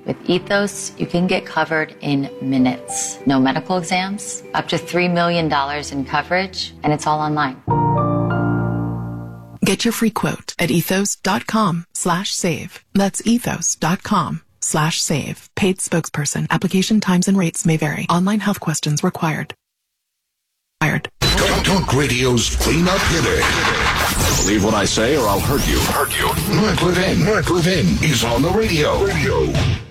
With Ethos, you can get covered in minutes. No medical exams, up to $3 million in coverage, and it's all online. Get your free quote at ethos.com/save. That's ethos.com/save. Paid spokesperson. Application times and rates may vary. Online health questions required. Talk Radio's clean-up hitter. Believe what I say or I'll hurt you. Mark Levin is on the radio.